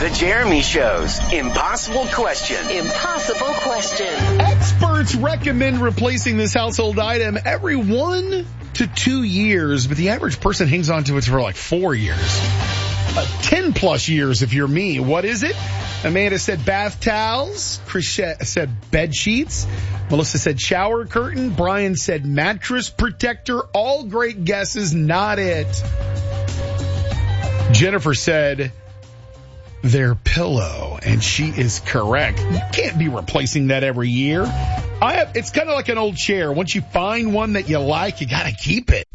The Jeremy Show's Impossible Question. Impossible question. Experts recommend replacing this household item every 1 to 2 years, but the average person hangs on to it for like 4 years. 10 plus years if you're me. What is it? Amanda said bath towels. Chris said bed sheets. Melissa said shower curtain. Brian said mattress protector. All great guesses, not it. Jennifer said their pillow, and she is correct. You can't be replacing that every year. It's kind of like an old chair. Once you find one that you like, you got to keep it.